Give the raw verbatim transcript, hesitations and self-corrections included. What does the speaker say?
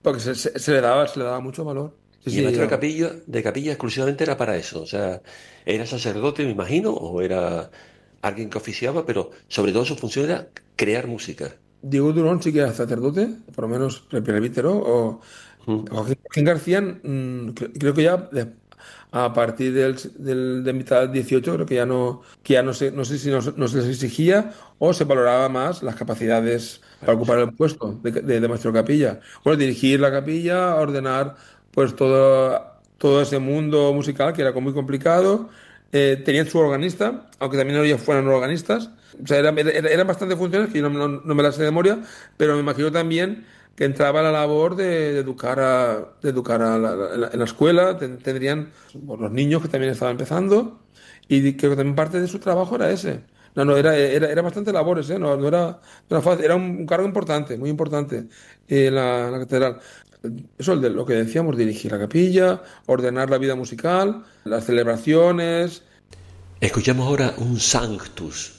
porque se, se- se le daba, se le daba mucho valor. Sí, Y el sí, maestro de yo- capilla, de capilla exclusivamente era para eso. O sea, era sacerdote, me imagino, o era alguien que oficiaba, pero sobre todo su función era crear música. Diego Durón sí que era sacerdote, por lo menos el presbítero, o Mm. Joaquín, Joaquín García, mm, cre- creo que ya de- a partir del, del- de mitad del dieciocho, creo que ya no, que ya no sé, no sé si no, se no se les exigía o se valoraba más las capacidades Para para la ocupar música. el puesto de, de- de maestro de capilla. Bueno, dirigir la capilla, ordenar pues todo, todo ese mundo musical que era como muy complicado. Eh, tenían su organista, aunque también ellos fueran organistas. O sea, eran, era- eran bastantes funciones que yo no, no- no me las sé de memoria, pero me imagino también que entraba la labor de, de educar a, de educar a la, la- en la, en la escuela. Ten- tendrían pues, los niños que también estaban empezando, y creo que también parte de su trabajo era ese. No, no, era, era, era bastante labores, ¿eh? No, no era, no era fácil, era un, cargo importante, muy importante, eh, la, la catedral. Eso es de lo que decíamos, dirigir la capilla, ordenar la vida musical, las celebraciones. Escuchamos ahora un Sanctus